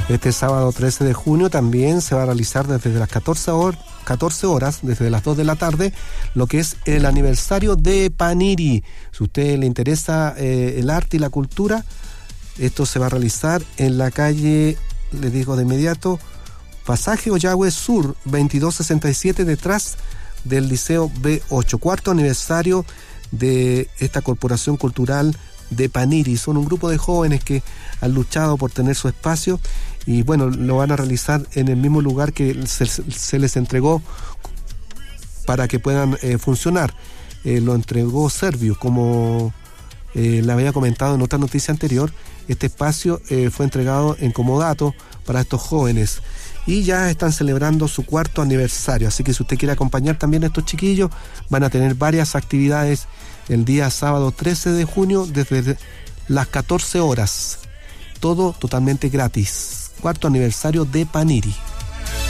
Este sábado 13 de junio también se va a realizar desde las 14 horas, desde las 2 de la tarde, lo que es el aniversario de Paniri. Si a usted le interesa el arte y la cultura, esto se va a realizar en la calle, le digo de inmediato, Pasaje Ollagüe Sur, 2267, detrás del Liceo B8. Cuarto aniversario de esta corporación cultural de Paniri. Son un grupo de jóvenes que han luchado por tener su espacio y bueno, lo van a realizar en el mismo lugar que se les entregó para que puedan funcionar. Lo entregó Servius, como le había comentado en otra noticia anterior. Este espacio fue entregado en comodato para estos jóvenes y ya están celebrando su cuarto aniversario, así que si usted quiere acompañar también a estos chiquillos, van a tener varias actividades el día sábado 13 de junio desde las 14 horas, todo totalmente gratis. Cuarto aniversario de Paniri.